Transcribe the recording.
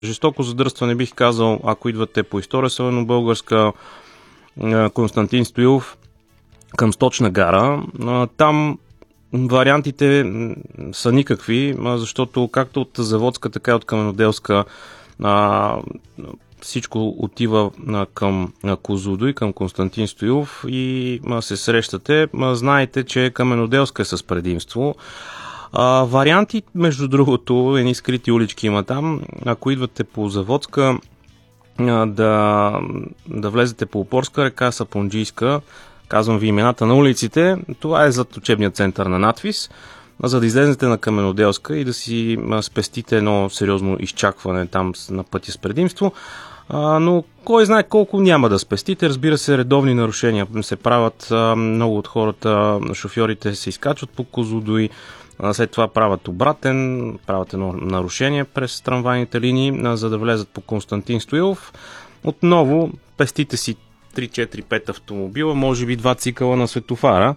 жестоко задръстване, бих казал, ако идвате по история северно-българска, Константин Стоилов към Сточна гара. Там вариантите са никакви, защото както от Заводска, така и от Каменоделска всичко отива към Козлодуй, към Константин Стоилов и се срещате. Знаете, че Каменоделска е с предимство. Варианти, между другото, едни скрити улички има там. Ако идвате по Заводска, да влезете по Опорска река, Сапунджийска, казвам ви имената на улиците, това е зад учебния център на надвис, за да излезнете на Каменоделска и да си спестите едно сериозно изчакване там на пътя с предимство. Но кой знае колко няма да спестите. Разбира се, редовни нарушения се правят. Много от хората, шофьорите се изкачват по Козлодуй, след това правят едно нарушение през трамвайните линии, за да влезат по Константин Стоилов. Отново пестите си 3-4-5 автомобила, може би 2 цикъла на светофара.